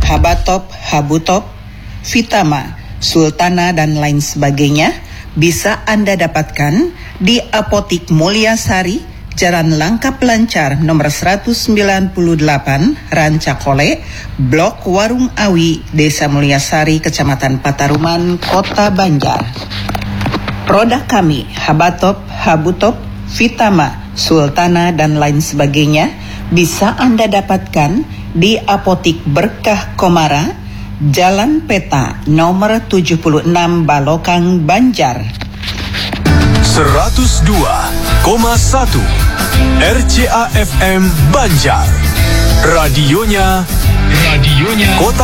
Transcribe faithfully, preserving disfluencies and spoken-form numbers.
Habatop, Habutop, Vitama, Sultana, dan lain sebagainya bisa Anda dapatkan di Apotik Mulyasari, Jalan Langkap Lancar nomor seratus sembilan puluh delapan, Rancakole, Blok Warung Awi, Desa Mulyasari, Kecamatan Pataruman, Kota Banjar. Produk kami, Habatop, Habutop, Vitama, Sultana, dan lain sebagainya bisa Anda dapatkan di Apotik Berkah Komara, Jalan Peta nomor tujuh puluh enam, Balokang, Banjar. seratus dua koma satu R C A F M Banjar. Radionya, radionya Kota